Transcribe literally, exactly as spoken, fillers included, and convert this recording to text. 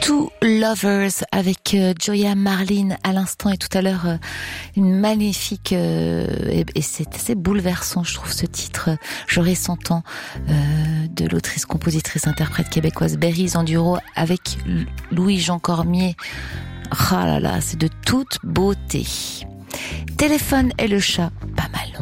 Two Lovers avec euh, Joya Marlin à l'instant et tout à l'heure euh, une magnifique euh, et, et c'est assez bouleversant je trouve ce titre euh, J'aurai cent ans euh, de l'autrice, compositrice, interprète québécoise Berry Enduro avec Louis-Jean Cormier. Ah là là, c'est de toute beauté. Téléphone et le chat.